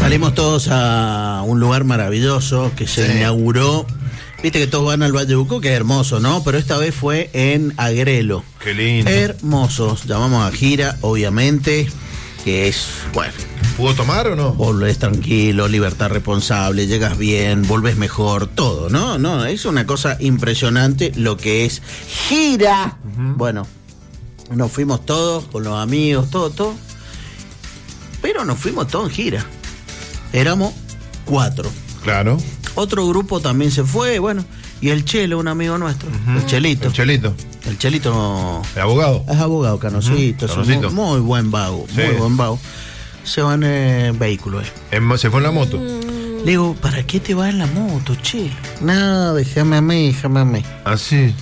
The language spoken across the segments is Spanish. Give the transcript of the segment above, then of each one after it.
Salimos todos a un lugar maravilloso que se inauguró. Viste que todos van al Valle de Uco, que es hermoso, ¿no? Pero esta vez fue en Agrelo. Qué lindo. Hermosos. Llamamos a Gira, obviamente, que es, bueno. ¿Pudo tomar o no? Volvés tranquilo, libertad responsable, llegas bien, volvés mejor, todo, ¿no? No, es una cosa impresionante lo que es Gira. Bueno, nos fuimos todos con los amigos, todo. Pero nos fuimos todos en gira. Éramos 4. Claro. Otro grupo también se fue, bueno, y el Chelo, un amigo nuestro, el Chelito. El Chelito. El Chelito. ¿El abogado? Es abogado, Canocito, es un muy buen vago, muy buen vago. Se va en el vehículo él. ¿Se fue en la moto? Le digo, ¿para qué te vas en la moto, Chelo? No, déjame a mí. ¿Ah, sí?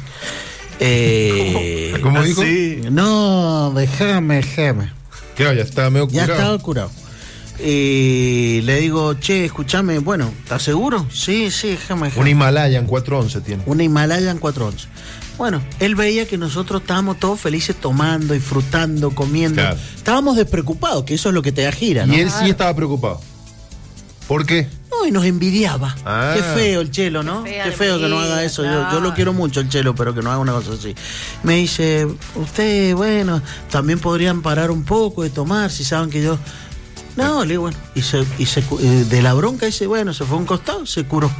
¿Cómo dijo? No, déjame. Claro, ya estaba medio curado. Ya estaba curado. Y le digo, che, escúchame, bueno, ¿estás seguro? Sí, déjame. Una Himalayan 411 tiene. Una Himalayan 411. Bueno, él veía que nosotros estábamos todos felices tomando, disfrutando, comiendo. Claro. Estábamos despreocupados, que eso es lo que te da gira, ¿no? Y él sí estaba preocupado. ¿Por qué? No, y nos envidiaba. Qué feo el Chelo, ¿no? Qué feo que no haga eso. No. Yo lo quiero mucho el Chelo, pero que no haga una cosa así. Me dice, usted, bueno, también podrían parar un poco de tomar si saben que yo... No, le digo, bueno, de la bronca ese, bueno, se fue a un costado, se curó.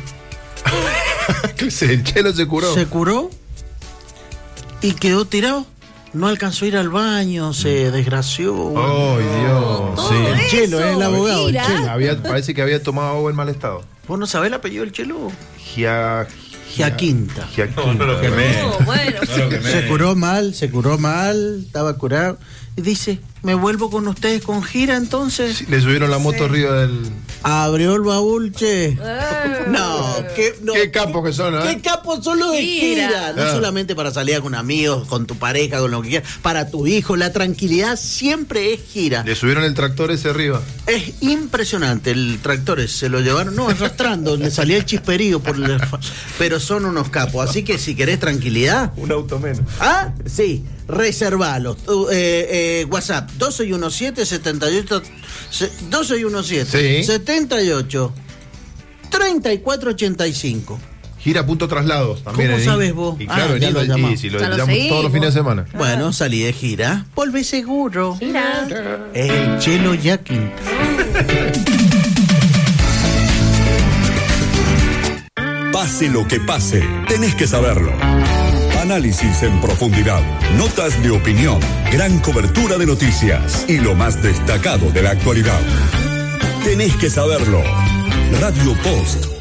El Chelo se curó. Se curó y quedó tirado. No alcanzó a ir al baño, se desgració. ¡Ay, Dios! Sí. El Chelo, es el abogado. El Chelo. Parece que había tomado agua en mal estado. ¿Vos no sabés el apellido del Chelo? Giaquinta. No, lo quemé. Se curó mal, estaba curado. Y dice, ¿me vuelvo con ustedes con gira entonces? Sí, le subieron la moto arriba del... Abrió el baúl, che. Qué capos que son, ¿no? Qué capos son los de gira. No solamente para salir con amigos, con tu pareja, con lo que quieras. Para tu hijo, la tranquilidad siempre es gira. Le subieron el tractor ese arriba. Es impresionante. El tractor ese se lo llevaron, arrastrando. Le salía el chisperío pero son unos capos. Así que si querés tranquilidad... Un auto menos. Ah, sí. Reservalo. WhatsApp 1217-78 78 3485. Gira.traslados también. ¿Cómo sabes vos? Y claro, lo llamamos todos los fines de semana. Bueno, salí de gira. Volvé seguro. Gira. Es el Chelo Yaquinta. Pase lo que pase, tenés que saberlo. Análisis en profundidad, notas de opinión, gran cobertura de noticias y lo más destacado de la actualidad. Tenés que saberlo. Radio Post